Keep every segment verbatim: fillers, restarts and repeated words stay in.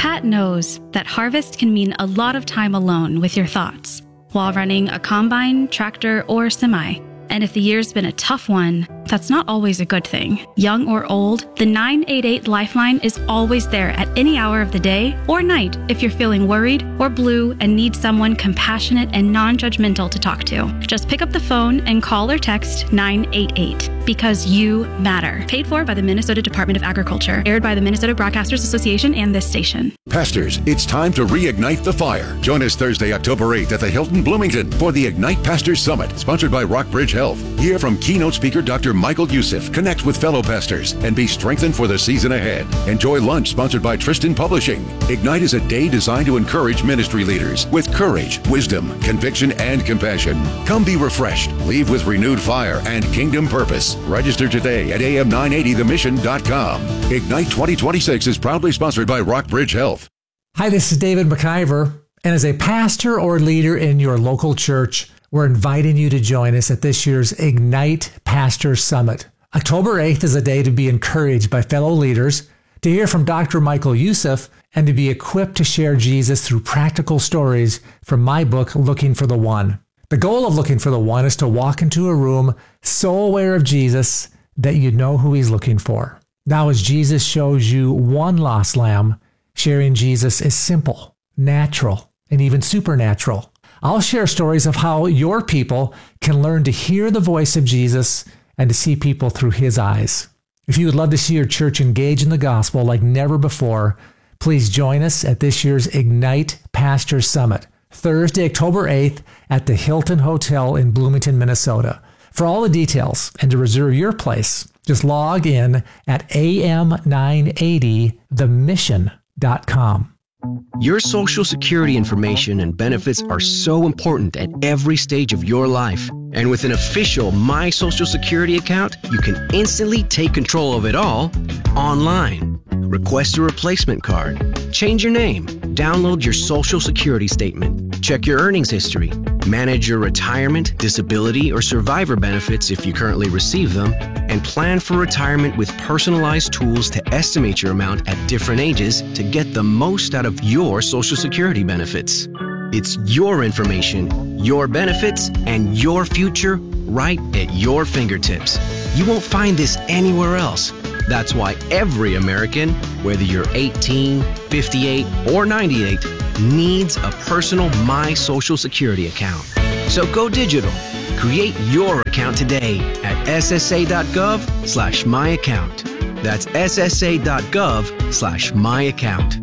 Pat knows that harvest can mean a lot of time alone with your thoughts while running a combine, tractor, or semi. And if the year's been a tough one, that's not always a good thing. Young or old, the nine eight eight Lifeline is always there at any hour of the day or night if you're feeling worried or blue and need someone compassionate and non-judgmental to talk to. Just pick up the phone and call or text nine eight eight because you matter. Paid for by the Minnesota Department of Agriculture. Aired by the Minnesota Broadcasters Association and this station. Pastors, it's time to reignite the fire. Join us Thursday, October eighth at the Hilton Bloomington for the Ignite Pastors Summit, sponsored by Rockbridge Health. Hear from keynote speaker Doctor Michael Youssef. Connect with fellow pastors and be strengthened for the season ahead. Enjoy lunch sponsored by Tristan Publishing. Ignite is a day designed to encourage ministry leaders with courage, wisdom, conviction, and compassion. Come be refreshed. Leave with renewed fire and kingdom purpose. Register today at A M nine eighty the mission dot com. Ignite twenty twenty-six is proudly sponsored by Rockbridge Health. Hi, this is David McIver, and as a pastor or leader in your local church, we're inviting you to join us at this year's Ignite Pastor Summit. October eighth is a day to be encouraged by fellow leaders, to hear from Doctor Michael Youssef, and to be equipped to share Jesus through practical stories from my book, Looking for the One. The goal of Looking for the One is to walk into a room so aware of Jesus that you know who he's looking for. Now, as Jesus shows you one lost lamb, sharing Jesus is simple, natural, and even supernatural. I'll share stories of how your people can learn to hear the voice of Jesus and to see people through his eyes. If you would love to see your church engage in the gospel like never before, please join us at this year's Ignite Pastor Summit, Thursday, October eighth at the Hilton Hotel in Bloomington, Minnesota. For all the details and to reserve your place, just log in at A M nine eighty the mission dot com. Your Social Security information and benefits are so important at every stage of your life. And with an official My Social Security account, you can instantly take control of it all online. Request a replacement card, change your name, download your Social Security statement, check your earnings history, manage your retirement, disability, or survivor benefits if you currently receive them, and plan for retirement with personalized tools to estimate your amount at different ages to get the most out of your Social Security benefits. It's your information, your benefits, and your future right at your fingertips. You won't find this anywhere else. That's why every American, whether you're eighteen, fifty-eight, or ninety-eight, needs a personal My Social Security account. So go digital. Create your account today at S S A dot gov slash my account. That's S S A dot gov slash my account.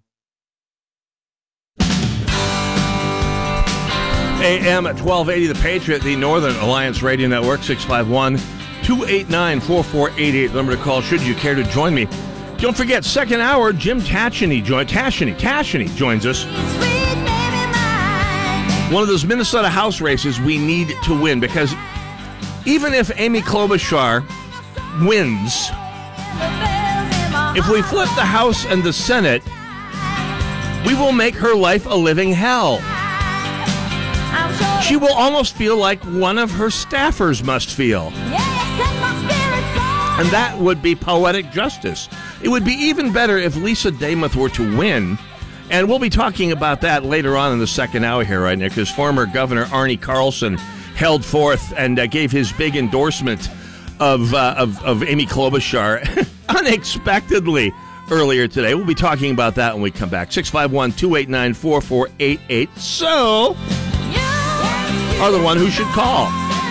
A M at twelve eighty, The Patriot, the Northern Alliance Radio Network, six five one, two eight nine, four four eight eight. Number to call should you care to join me. Don't forget, second hour, Jim Tasheny joins Tasheny, Tasheny joins us. One of those Minnesota House races we need to win, because even if Amy Klobuchar wins, if we flip the House and the Senate, we will make her life a living hell. She will almost feel like one of her staffers must feel. And that would be poetic justice. It would be even better if Lisa Demuth were to win. And we'll be talking about that later on in the second hour here, right, Nick? Because former Governor Arnie Carlson held forth and uh, gave his big endorsement of, uh, of, of Amy Klobuchar unexpectedly earlier today. We'll be talking about that when we come back. six five one, two eight nine, four four eight eight. So, are the one who should call.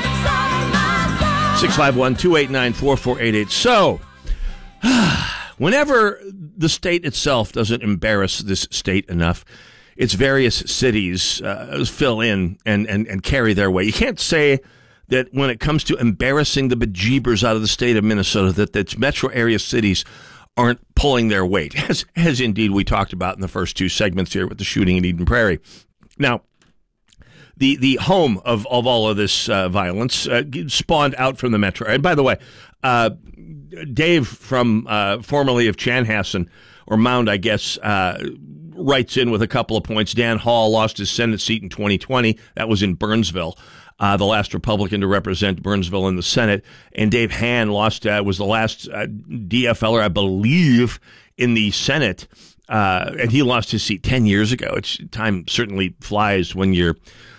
six five one, two eight nine, four four eight eight. So, whenever the state itself doesn't embarrass this state enough, its various cities uh, fill in and, and, and carry their weight. You can't say that when it comes to embarrassing the bejeebers out of the state of Minnesota, that its metro area cities aren't pulling their weight, as, as indeed we talked about in the first two segments here with the shooting in Eden Prairie. Now, the the home of, of all of this uh, violence uh, spawned out from the metro. And by the way, uh, Dave from uh, formerly of Chanhassen, or Mound, I guess, uh, writes in with a couple of points. Dan Hall lost his Senate seat in twenty twenty. That was in Burnsville, uh, the last Republican to represent Burnsville in the Senate. And Dave Hann lost, uh, was the last uh, D F L er, I believe, in the Senate, uh, and he lost his seat ten years ago. It's, time certainly flies when you're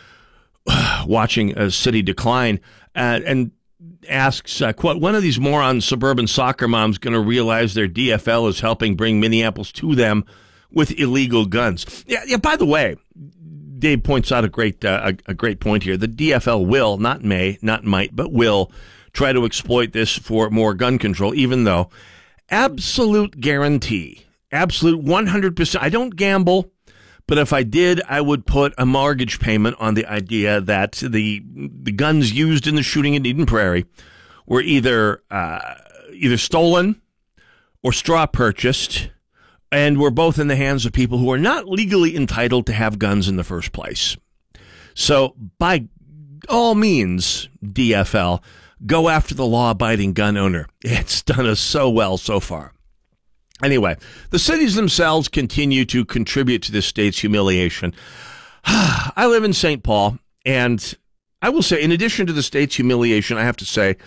watching a city decline, uh, and asks, uh, quote, when are these moron suburban soccer moms going to realize their D F L is helping bring Minneapolis to them with illegal guns? Yeah, yeah. By the way, Dave points out a great, uh, a, a great point here. The D F L will, not may, not might, but will try to exploit this for more gun control, even though absolute guarantee, absolute one hundred percent. I don't gamble. But if I did, I would put a mortgage payment on the idea that the the guns used in the shooting in Eden Prairie were either uh, either stolen or straw purchased, and were both in the hands of people who are not legally entitled to have guns in the first place. So by all means, D F L, go after the law-abiding gun owner. It's done us so well so far. Anyway, the cities themselves continue to contribute to this state's humiliation. I live in Saint Paul, and I will say, in addition to the state's humiliation, I have to say,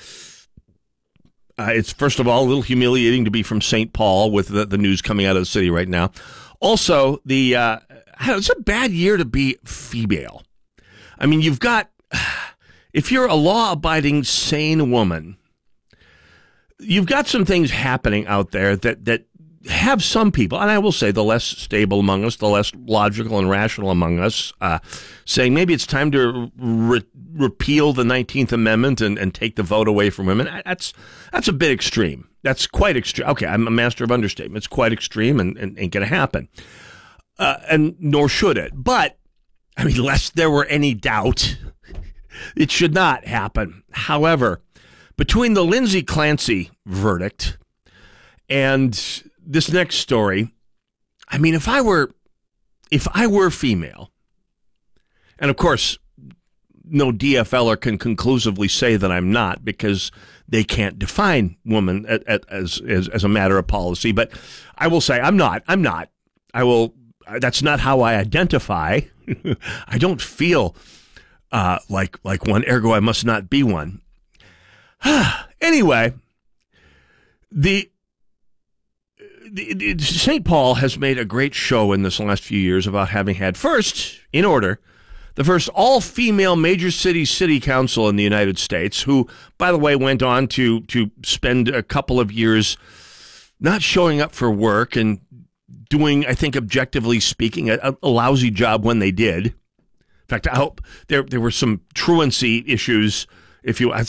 uh, it's first of all a little humiliating to be from Saint Paul with the, the news coming out of the city right now. Also, the uh, it's a bad year to be female. I mean, you've got, if you're a law-abiding, sane woman, you've got some things happening out there that that have some people, and I will say the less stable among us, the less logical and rational among us, uh, saying maybe it's time to re- repeal the nineteenth Amendment and, and take the vote away from women. That's that's a bit extreme. That's quite extreme. Okay, I'm a master of understatement. It's quite extreme and, and ain't going to happen. Uh, and nor should it. But, I mean, lest there were any doubt, it should not happen. However, between the Lindsay Clancy verdict and this next story, I mean, if I were, if I were female, and of course, no D F L er can conclusively say that I'm not because they can't define woman at, at, as, as as a matter of policy. But I will say I'm not. I'm not. I will. That's not how I identify. I don't feel uh, like like one. Ergo, I must not be one. Anyway, the, the, the Saint Paul has made a great show in this last few years about having had first, in order, the first all-female major city city council in the United States, who, by the way, went on to to spend a couple of years not showing up for work and doing, I think, objectively speaking, a, a lousy job when they did. In fact, I hope there there were some truancy issues. If you,